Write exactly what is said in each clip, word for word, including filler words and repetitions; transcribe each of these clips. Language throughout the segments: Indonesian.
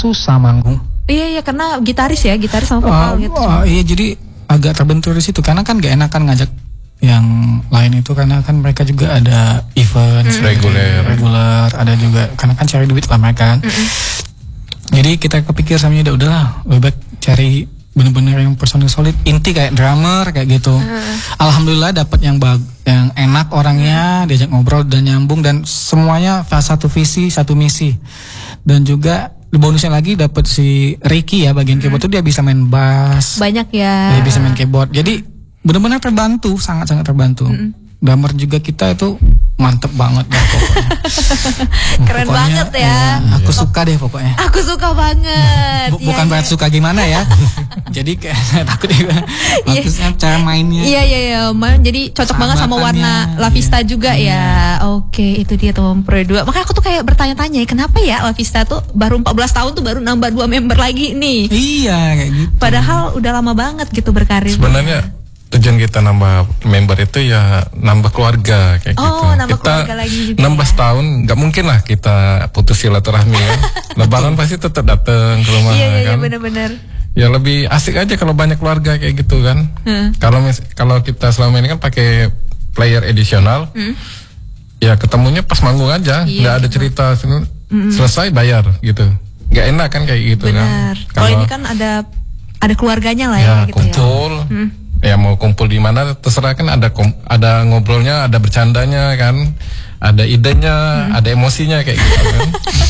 susah manggung. Iya iya karena gitaris ya, gitaris sama vokal uh, gitu. Uh, iya jadi agak terbentur di situ karena kan gak enak kan ngajak yang lain itu karena kan mereka juga ada event mm. reguler, reguler, ada juga karena kan cari duit lah mereka kan. Mm-mm. Jadi kita kepikir sama udah udahlah lebih baik cari bener-bener yang personil solid, inti kayak drummer kayak gitu. Mm. Alhamdulillah dapat yang bag, yang enak orangnya, mm. diajak ngobrol dan nyambung dan semuanya satu visi satu misi dan juga bonusnya lagi dapat si Ricky ya bagian keyboard tuh dia bisa main bass. Banyak ya. Dia bisa main keyboard. Jadi benar-benar terbantu, sangat-sangat terbantu. Mm-hmm. Drummer juga kita itu mantep banget ya pokoknya. Keren pokoknya, banget ya. ya. Aku suka deh pokoknya. Aku suka banget. Bukan ya, berarti ya. Suka gimana ya. Jadi kayak takut juga. Maksudnya cara mainnya. Iya iya iya. Jadi cocok banget sama warna La Vista iya. juga ya. Iya. Oke, itu dia teman Pro dua. Makanya aku tuh kayak bertanya-tanya, kenapa ya La Vista tuh baru empat belas tahun tuh baru nambah dua member lagi nih. Iya kayak gitu. Padahal udah lama banget gitu berkarir. Sebenarnya tujuan kita nambah member itu ya nambah keluarga kayak oh, gitu. Nambah kita keluarga lagi juga enam belas ya. tahun nggak mungkin lah kita putus silaturahmi ya. Lebaran pasti tetap datang ke rumah iya, iya, kan. Iya benar-benar. Ya lebih asik aja kalau banyak keluarga kayak gitu kan. Hmm. Kalau kalau kita selama ini kan pakai player edisional, hmm. ya ketemunya pas manggung aja, nggak iya, ada cerita hmm. selesai bayar gitu. Nggak enak kan kayak gitu. Benar. Kan. Kalau ini kan ada ada keluarganya lah ya, ya gitu kumpul. Ya. Hmm. Ya mau kumpul di mana terserah kan ada kom, ada ngobrolnya, ada bercandanya kan, ada idenya, hmm. ada emosinya kayak gitu kan.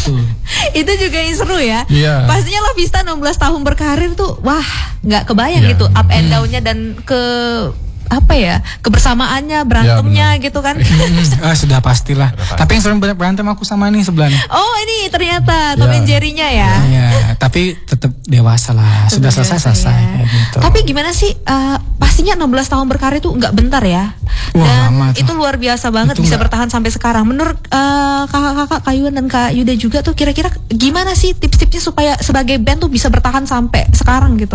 Itu juga yang seru ya. Yeah. Pastinya La Vista enam belas tahun berkarir tuh, wah nggak kebayang yeah. gitu up and down-nya dan ke apa ya kebersamaannya berantemnya ya, gitu kan. ah, sudah pastilah. Sudah tapi yang sering banyak berantem aku sama nih sebelahnya. Oh ini ternyata Tom and Jerry-nya ya. Iya, tapi tetap dewasa lah. Sudah selesai dewasa, selesai. Ya. Gitu. Tapi gimana sih? Uh, pastinya enam belas tahun berkarir tuh nggak bentar ya. Wah, dan lama itu luar biasa banget itu bisa enggak. Bertahan sampai sekarang. Menurut uh, kakak-kakak Kak Yuan dan Kak Yuda juga tuh kira-kira gimana sih tips-tipsnya supaya sebagai band tuh bisa bertahan sampai sekarang gitu?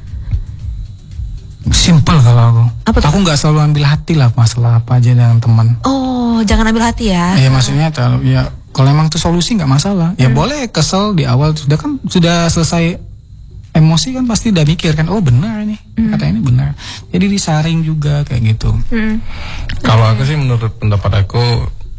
Simpel kalau aku. Apa aku nggak selalu ambil hati lah masalah apa aja dengan teman. Oh, jangan ambil hati ya. Iya, maksudnya kalau ya kalau emang tuh solusi nggak masalah. Ya hmm. boleh kesel di awal sudah kan sudah selesai emosi kan pasti udah mikir kan oh benar ini hmm. kata ini benar. Jadi disaring juga kayak gitu. Hmm. Kalau aku sih menurut pendapat aku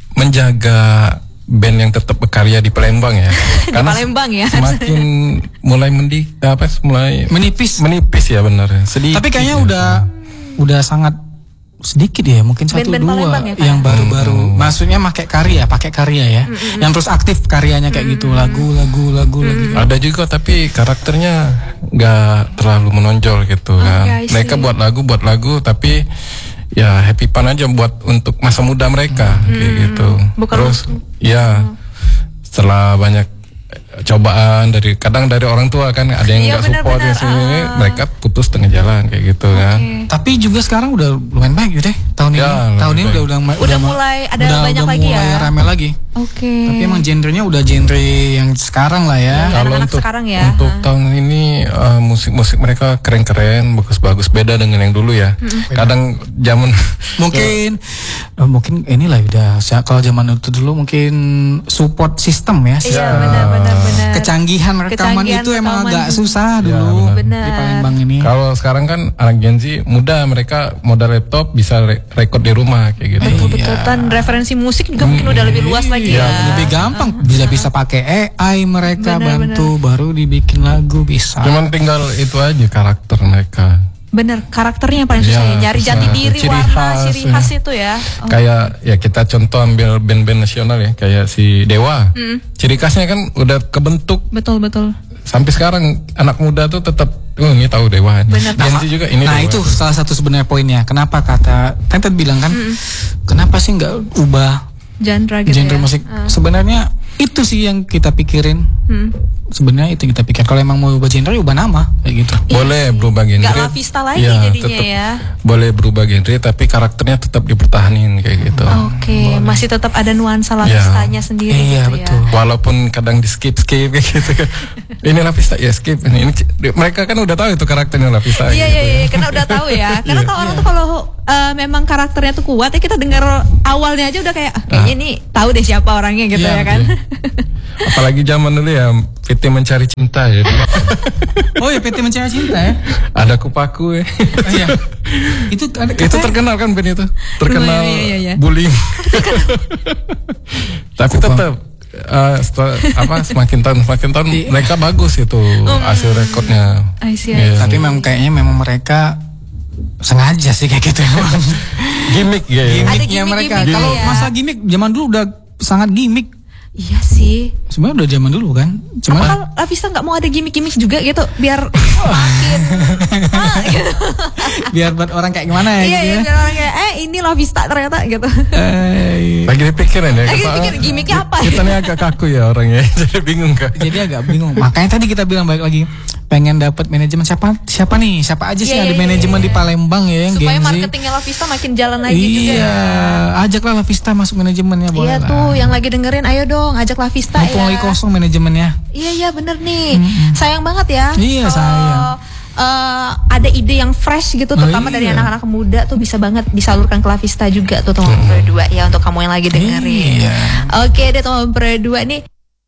menjaga band yang tetap berkarya di Palembang ya. Karena di Palembang ya. Semakin mulai mendi apa mulai menipis. Menipis ya benar. Sedikit. Tapi kayaknya ya. udah udah sangat sedikit ya, mungkin satu band-band dua ya, yang baru-baru. Hmm. Maksudnya pakai karya, pakai karya ya. Hmm. Yang terus aktif karyanya kayak hmm. gitu, lagu-lagu lagu hmm. lagi. Ada juga tapi karakternya nggak terlalu menonjol gitu oh, kan. Okay, mereka buat lagu buat lagu tapi ya happy fun aja buat untuk masa muda mereka hmm. kayak gitu. Bukan terus waktu. ya setelah banyak cobaan dari kadang dari orang tua kan ada yang nggak ya, support yang sini uh. mereka putus tengah jalan kayak gitu okay. kan. Tapi juga sekarang udah lumayan baik gitu deh tahun ya, ini. Tahun ini udah udah udah, udah mulai ada udah, banyak udah lagi mulai ya. Rame lagi. Oke. Okay. Tapi emang genrenya udah genre yang sekarang lah ya. ya Kalau untuk sekarang ya. untuk uh. tahun ini uh, musik-musik mereka keren-keren, bagus-bagus beda dengan yang dulu ya. Mm-hmm. Kadang zaman mungkin uh, mungkin inilah udah kalau zaman itu dulu mungkin support system ya. Iya benar-benar benar. Kecanggihan rekaman Kecanggihan itu emang agak susah dulu ya, di Palembang ini. Kalau sekarang kan anak Gen Z muda mereka modal laptop bisa re- record di rumah kayak gitu. Betul-betul kan referensi musik juga mungkin udah lebih luas lagi ya. ya. Lebih gampang bisa bisa pakai A I mereka bener, bantu bener. Baru dibikin lagu bisa. Cuman tinggal itu aja karakter mereka. Bener, karakternya yang paling susah ya, ya. Nyari jati diri, ciri warna, khas, ciri khas ya. Itu ya. Oh. Kayak ya kita contoh ambil band-band nasional ya, kayak si Dewa. Hmm. Ciri khasnya kan udah kebentuk. Betul betul. Sampai sekarang anak muda tuh tetap oh ini tahu Dewa. Bener. Nah, juga ini nah Dewa. Itu salah satu sebenarnya poinnya. Kenapa kata Tentet bilang kan, hmm. kenapa sih nggak ubah genre gitu genre ya? musik? Uh. Sebenarnya itu sih yang kita pikirin. Hmm. Sebenarnya itu kita pikir. Kalau emang mau ubah genre, ubah nama kayak gitu. Boleh berubah genre. Gak La Vista lagi ya, jadinya tetep, ya. Boleh berubah genre, tapi karakternya tetap dipertahanin kayak gitu. Oke, okay. Masih tetap ada nuansa La Vistanya ya. Sendiri iya, gitu betul. ya. Walaupun kadang di skip skip kayak gitu kan. Ini La Vista ya skip. Ini, ini mereka kan udah tahu itu karakternya La Vista. Iya iya iya, karena udah tahu ya. Karena kalau orang tuh kalau uh, memang karakternya tuh kuat ya kita dengar awalnya aja udah kayak ah, kayaknya nah. nih tahu deh siapa orangnya gitu ya, ya kan. Apalagi zaman dulu ya P T Mencari Cinta ya. Oh ya P T Mencari Cinta ya. Ada Kupaku ya. Oh, iya. Itu ada Itu terkenal kan band itu. Terkenal Oh, iya, iya, iya. bullying. Tapi tetap uh, setelah, apa semakin tahun semakin tahun mereka bagus itu hasil rekodnya. I see, I Iya. see. Tapi memang kayaknya memang mereka sengaja sih kayak gitu. Gimik ya. Ada Gimiknya mereka. gimmick-gimmick Kalau ya. masa gimmick zaman dulu udah sangat gimmick. Iya sih. Sebenarnya udah zaman dulu kan. Cuma Apakah Lavista nggak mau ada gimmick-gimmick juga gitu biar makin ah, gitu. biar buat orang kayak gimana ya Iya, gitu iya, ya. biar orang kayak eh ini Lavista ternyata gitu. Eh, Lagi dipikirin ya. Lagi kata- dipikir gimmicknya apa? Kita nih agak kaku ya orangnya. Jadi bingung kan. jadi agak bingung. Makanya tadi kita bilang balik lagi pengen dapat manajemen siapa siapa nih siapa aja sih Iya, yang ada iya, manajemen iya. di Palembang ya yang Supaya Gen Z. marketingnya Lavista makin jalan lagi juga. Iya, ajaklah Lavista masuk manajemennya boleh Iya lah. tuh yang lagi dengerin ayo dong ajak Lavista Mumpung ya. lagi kosong manajemennya. Iya iya bener nih. Sayang banget ya. Iya, kalau, sayang. eh, ada ide yang fresh gitu terutama iya. dari anak-anak muda tuh bisa banget disalurkan ke Lavista juga tuh teman berdua ya untuk kamu yang lagi dengerin. Iya. Oke deh teman berdua nih.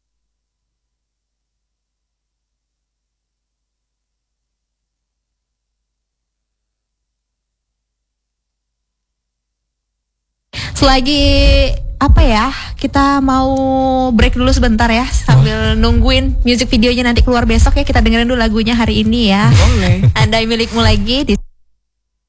Selagi apa ya, kita mau break dulu sebentar ya sambil nungguin music videonya nanti keluar besok ya, kita dengerin dulu lagunya hari ini ya. Boleh. Andai Milikmu lagi di